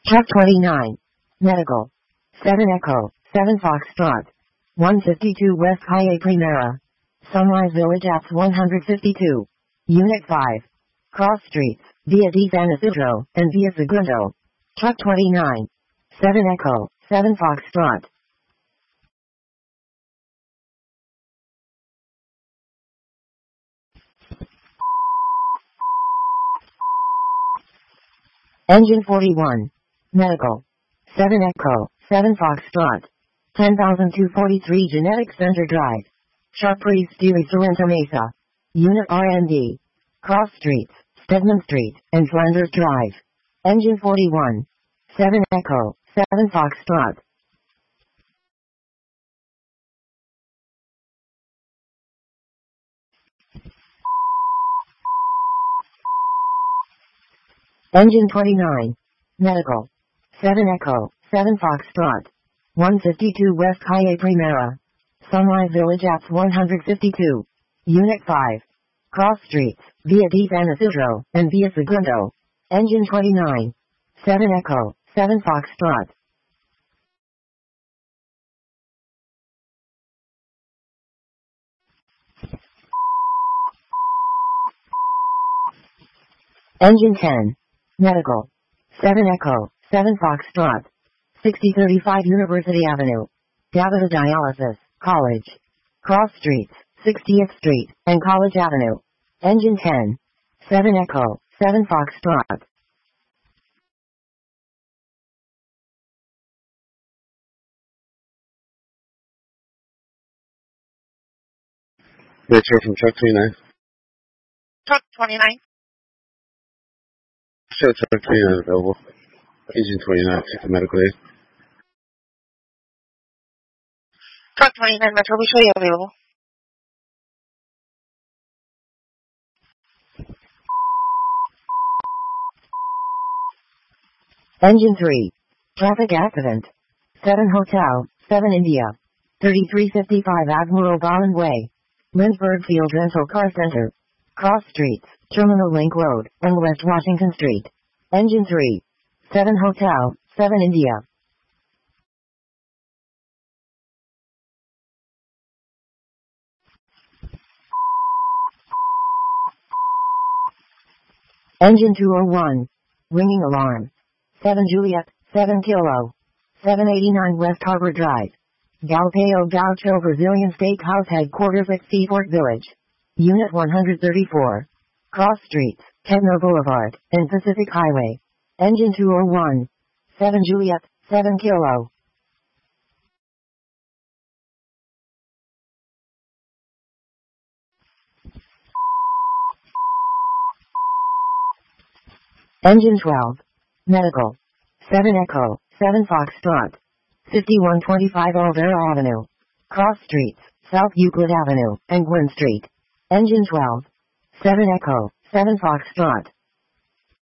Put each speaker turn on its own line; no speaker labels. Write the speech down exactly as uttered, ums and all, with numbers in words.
Truck twenty-nine. Medical. seven Echo, seven Foxtrot. one fifty-two West Calle Primera. Sunrise Village Apps one fifty-two. Unit five. Cross Streets, via D San Isidro, and via Segundo. Truck twenty-nine. seven Echo, seven Foxtrot. Engine forty-one. Medical. seven Echo, seven Foxtrot. ten thousand two hundred forty-three Genetic Center Drive. Sharprise Stiri Sorrento Mesa. Unit R and D. Cross Streets, Stedman Street, and Flanders Drive. Engine forty-one. seven Echo, seven Foxtrot. Engine twenty-nine. Medical. seven Echo, seven Foxtrot. one fifty-two West Calle Primera. Sunrise Village Apps one fifty-two. Unit five. Cross Streets, via D San Isidro, and via Segundo. Engine twenty-nine. seven Echo, seven Foxtrot. Engine ten. Medical. seven Echo, seven Foxtrot. sixty thirty-five University Avenue. Davida Dialysis, College. Cross Streets, sixtieth Street, and College Avenue. Engine ten. seven Echo, seven Foxtrot.
Richard from Truck twenty-nine.
Truck twenty-nine.
Show Truck twenty-nine available. Engine twenty-nine, take the medical aid.
Truck twenty-nine, Metro, we show you available.
Engine three. Traffic accident. seven Hotel, seven India. thirty-three fifty-five Admiral Garland Way. Lynchburg Field Rental Car Center. Cross Streets, Terminal Link Road, and West Washington Street. Engine three. seven Hotel, seven India. Engine two oh one. Ringing alarm. seven Juliet, seven Kilo. seven eighty-nine West Harbor Drive. Galpeo Gaucho Brazilian Steakhouse Headquarters at Seaport Village. Unit one thirty-four. Cross Streets, Kedno Boulevard, and Pacific Highway. Engine two oh one. seven Juliet, seven Kilo. Engine twelve. Medical. seven Echo, seven Foxtrot. fifty-one twenty-five Olvera Avenue. Cross Streets, South Euclid Avenue, and Gwynn Street. Engine twelve. seven Echo, seven Foxtrot.